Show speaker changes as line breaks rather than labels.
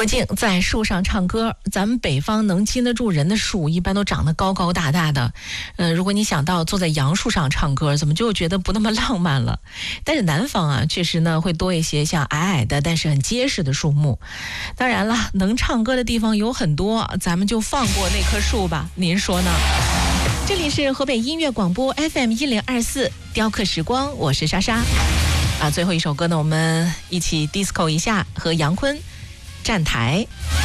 过境在树上唱歌，咱们北方能经得住人的树一般都长得高高大大的，如果你想到坐在杨树上唱歌，怎么就觉得不那么浪漫了？但是南方啊，确实呢会多一些像矮矮的但是很结实的树木。当然了，能唱歌的地方有很多，咱们就放过那棵树吧，您说呢？这里是河北音乐广播 FM1024雕刻时光，我是莎莎。最后一首歌呢，我们一起 disco 一下，和杨坤站台。